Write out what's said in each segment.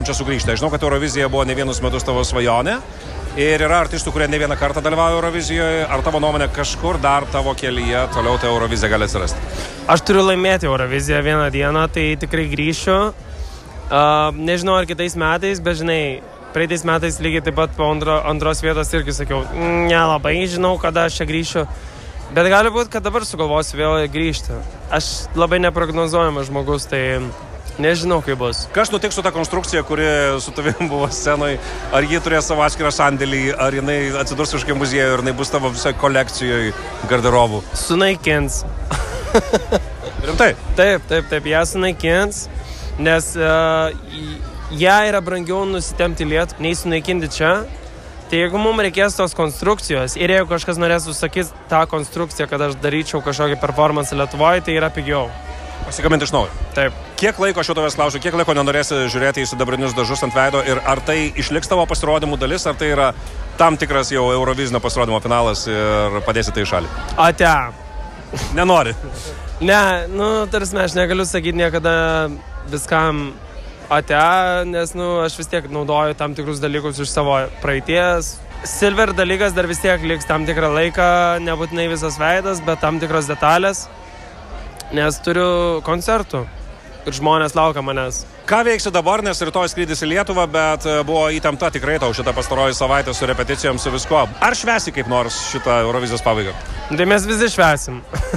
Čia sugrįžti. Aš žinau, kad Eurovizija buvo ne vienus metus tavo svajonė ir yra artistų, kurie ne vieną kartą dalyvauja Eurovizijoje. Ar tavo nuomonė kažkur dar tavo kelyje toliau ta Eurovizija gali atsirasti? Aš turiu laimėti Euroviziją vieną dieną, tai tikrai grįšiu. Nežinau, ar kitais metais, bet žinai, praeitais metais lygiai taip pat po antros vietos irgi sakiau, nelabai žinau, kada aš čia grįšiu. Bet gali būti, kad dabar sugalvosiu vėl grįžti. Aš labai neprognozuojamas žmogus, tai nežinau, kaip bus. Kas nutiks su ta konstrukcija, kuri su tavim buvo scenoje? Ar ji turės savo atskirą sandėlį, ar jinai atsidurs kažkokiam muziejui, ar jinai bus tavo visoje kolekcijoje garderobų? Sunaikins. Rimtai? Taip, ją sunaikins, nes ją yra brangiau nusitemti Lietuvą, nei sunaikinti čia. Tai jeigu mums reikės tos konstrukcijos ir jeigu kažkas norės užsakyti tą konstrukciją, kad aš daryčiau kažkokį performance Lietuvoje, tai yra pigiau. Pasigaminti iš naujo. Taip. Kiek laiko, aš jau tavęs klausiu, kiek laiko nenorėsi žiūrėti į sidabrinius dažus ant veido ir ar tai išliks tavo pasirodymų dalis, ar tai yra tam tikras jau Eurovizinio pasirodymo finalas ir padėsi tai į šalį? Ate. Nenori? Ne, tarsi aš negaliu sakyti niekada viskam ate, nes aš vis tiek naudoju tam tikrus dalykus iš savo praeities. Silver dalykas dar vis tiek liks tam tikrą laiką, nebūtinai visas veidas, bet tam tikros detalės. Nes turiu koncertų ir žmonės laukia manęs. Ką veiksi dabar, nes rytoj skrydis į Lietuvą, bet buvo įtempta tikrai tau šitą pastaroji savaitę su repeticijom, su viskuo. Ar švęsi kaip nors šitą Eurovizijos pabaigą? Tai mes visi švęsim.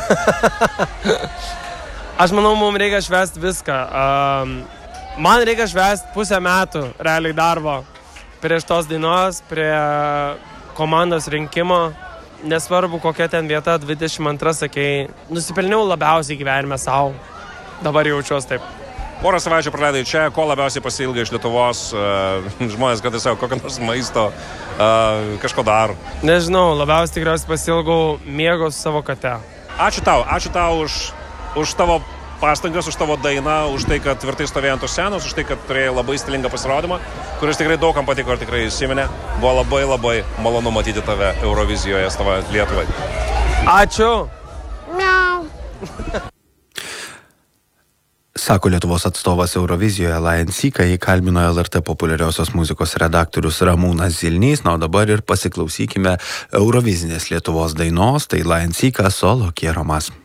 Aš manau, mums reikia švęsti viską. Man reikia švęsti pusę metų realiai darbo prieš tos dainos, prie komandos rinkimo. Nesvarbu, kokia ten vieta, 22 sakei, nusipelniau labiausiai gyvenime savo. Dabar jaučiuos taip. Porą savaičių praleidai čia, ko labiausiai pasiilgai iš Lietuvos, žmonės, kad tiesiog kokio nors maisto, kažko dar. Nežinau, labiausiai tikriausiai pasiilgau miego su savo kate. Ačiū tau už tavo pastangas, už tavo dainą, už tai, kad tvirtai stovėjai ant tos scenos, už tai, kad turėjai labai stilingą pasirodymą, kuris tikrai daugam patiko ir tikrai įsiminė. Buvo labai, labai malonu matyti tave Eurovizijoje, atstovant Lietuvai. Ačiū. Miau. Sako Lietuvos atstovas Eurovizijoje Lion Seeką, jį kalbino LRT populiariosios muzikos redaktorius Ramūnas Zilnys. Na, o dabar ir pasiklausykime Eurovizinės Lietuvos dainos, tai Lion Seeką Solo Quiero Más.